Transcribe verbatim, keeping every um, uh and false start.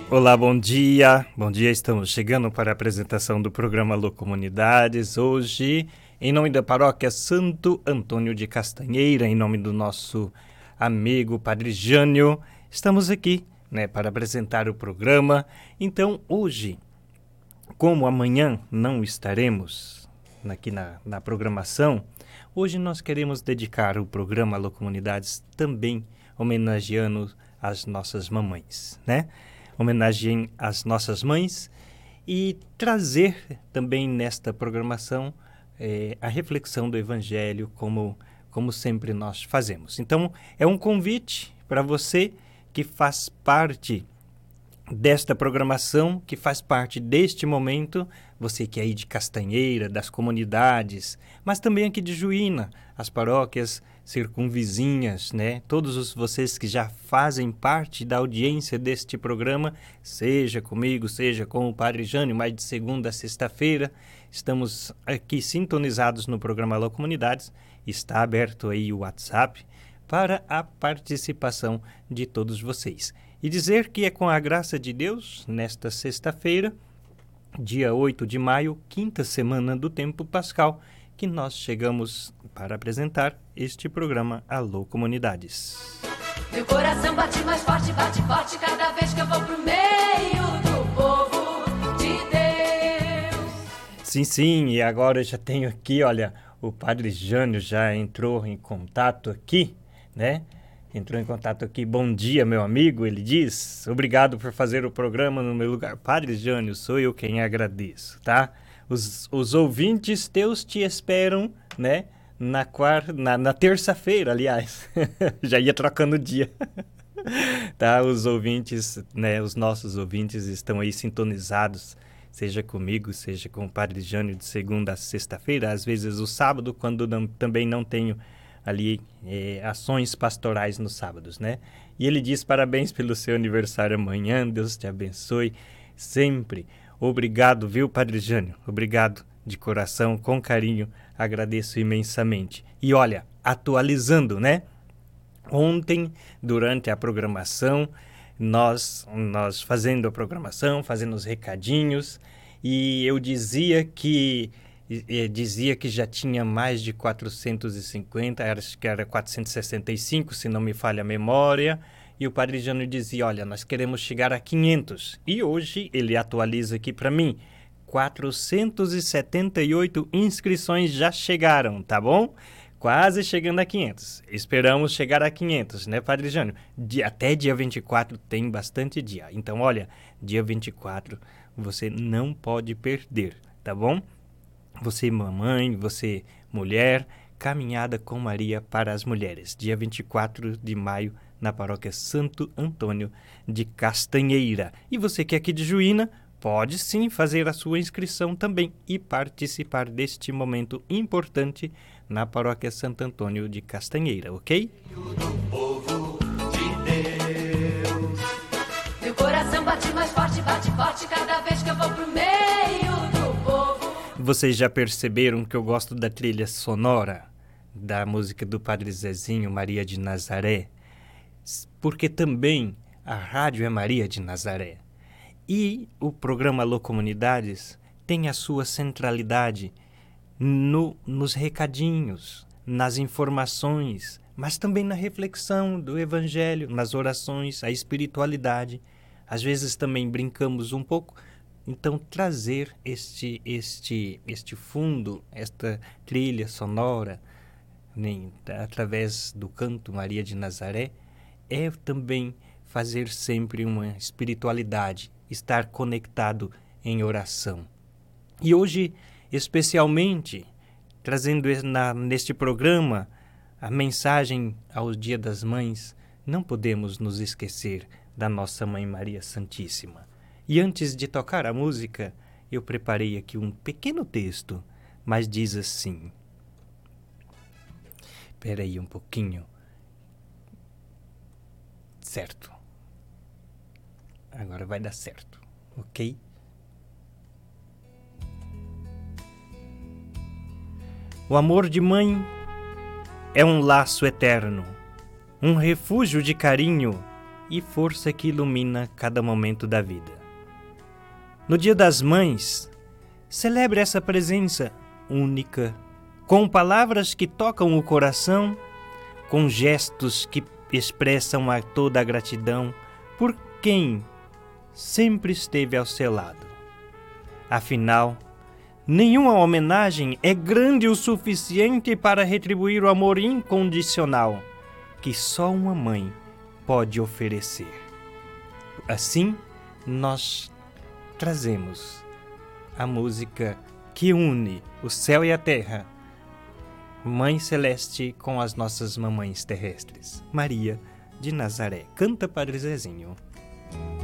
Olá, bom dia. Bom dia, estamos chegando para a apresentação do programa Alô Comunidades. Hoje, em nome da paróquia Santo Antônio de Castanheira, em nome do nosso amigo Padre Jânio, estamos aqui, né, para apresentar o programa. Então, hoje, como amanhã não estaremos aqui na, na programação, hoje nós queremos dedicar o programa Alô Comunidades também homenageando as nossas mamães, né? Homenageiem as nossas mães e trazer também nesta programação eh, a reflexão do Evangelho, como, como sempre nós fazemos. Então, é um convite para você que faz parte desta programação, que faz parte deste momento, você que é aí de Castanheira, das comunidades, mas também aqui de Juína, as paróquias circunvizinhas, né? Todos os, vocês que já fazem parte da audiência deste programa, seja comigo, seja com o Padre Jânio, mais de segunda a sexta-feira, estamos aqui sintonizados no programa Alô Comunidades, está aberto aí o WhatsApp para a participação de todos vocês. E dizer que é com a graça de Deus, nesta sexta-feira, dia oito de maio, quinta semana do tempo pascal, que nós chegamos para apresentar este programa Alô Comunidades. Meu coração bate mais forte, bate forte cada vez que eu vou pro meio do povo de Deus. Sim, sim, e agora eu já tenho aqui, olha, o Padre Jânio já entrou em contato aqui, né? Entrou em contato aqui, bom dia, meu amigo, ele diz, obrigado por fazer o programa no meu lugar. Padre Jânio, sou eu quem agradeço, tá? Os, os ouvintes teus te esperam, né? Na, quarta, na, na terça-feira, aliás. Já ia trocando o dia. Tá? Os ouvintes, né? Os nossos ouvintes estão aí sintonizados, seja comigo, seja com o Padre Jânio, de segunda a sexta-feira. Às vezes o sábado, quando não, também não tenho ali eh, ações pastorais nos sábados, né? E ele diz parabéns pelo seu aniversário amanhã, Deus te abençoe sempre. Obrigado, viu, Padre Jânio? Obrigado de coração, com carinho, agradeço imensamente. E olha, atualizando, né? Ontem, durante a programação, nós, nós fazendo a programação, fazendo os recadinhos, e eu dizia que E dizia que já tinha mais de quatrocentos e cinquenta, acho que era quatrocentos e sessenta e cinco, se não me falha a memória, e o Padre Jânio dizia, olha, nós queremos chegar a quinhentos, e hoje ele atualiza aqui para mim, quatrocentos e setenta e oito inscrições já chegaram, tá bom? Quase chegando a quinhentos, esperamos chegar a quinhentos, né, Padre Jânio? Dia, até dia vinte e quatro tem bastante dia, então olha, dia vinte e quatro você não pode perder, tá bom? Você mamãe, você mulher, caminhada com Maria para as mulheres. Dia vinte e quatro de maio, na paróquia Santo Antônio de Castanheira. E você que é aqui de Juína, pode sim fazer a sua inscrição também e participar deste momento importante na paróquia Santo Antônio de Castanheira, ok? Do povo de Deus. Meu coração bate mais forte, bate forte cada vez que eu vou pro meio do povo. Vocês já perceberam que eu gosto da trilha sonora da música do Padre Zezinho, Maria de Nazaré? Porque também a rádio é Maria de Nazaré. E o programa Alô Comunidades tem a sua centralidade no, nos recadinhos, nas informações, mas também na reflexão do Evangelho, nas orações, a espiritualidade. Às vezes também brincamos um pouco. Então, trazer este, este, este fundo, esta trilha sonora, né, através do canto Maria de Nazaré, é também fazer sempre uma espiritualidade, estar conectado em oração. E hoje, especialmente, trazendo na, neste programa a mensagem ao Dia das Mães, não podemos nos esquecer da nossa Mãe Maria Santíssima. E antes de tocar a música, eu preparei aqui um pequeno texto, mas diz assim. Espera aí um pouquinho. Certo. Agora vai dar certo, ok? O amor de mãe é um laço eterno, um refúgio de carinho e força que ilumina cada momento da vida. No Dia das Mães, celebre essa presença única, com palavras que tocam o coração, com gestos que expressam a toda a gratidão por quem sempre esteve ao seu lado. Afinal, nenhuma homenagem é grande o suficiente para retribuir o amor incondicional que só uma mãe pode oferecer. Assim, nós trazemos a música que une o céu e a terra, Mãe Celeste com as nossas mamães terrestres. Maria de Nazaré. Canta, Padre Zezinho.